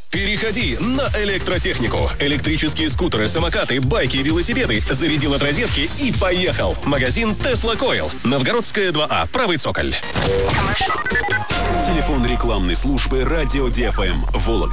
Переходи на электротехнику. Электрические скутеры, самокаты, байки, велосипеды. Зарядил от розетки и поехал. Магазин Tesla Coil. Новгородская 2А. Правый цоколь. Телефон рекламной службы «Радио ДФМ» Вологда.